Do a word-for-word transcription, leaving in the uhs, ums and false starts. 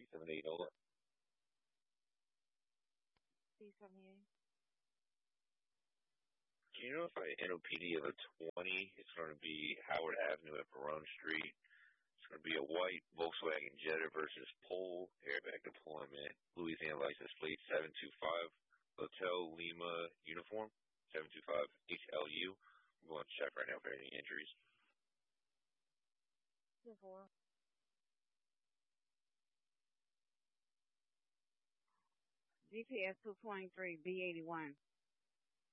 seven eight, hold on. C seventy-eight. Can you notify N O P D of a twenty? It's going to be Howard Avenue at Perone Street. It's going to be a white Volkswagen Jetta versus Pole, airbag deployment, Louisiana license plate seven two five, Hotel Lima uniform, seven two five H L U. I'm going to check right now for any injuries. Two four. G P S two twenty-three B eighty-one.